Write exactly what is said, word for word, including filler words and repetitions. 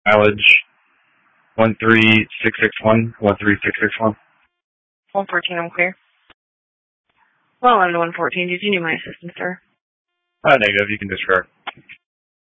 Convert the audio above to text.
mileage one three six six one, one three six six one. one fourteen, I'm clear. Well, I'm the one fourteen. Did you need my assistance, sir? Uh, negative. You can disregard.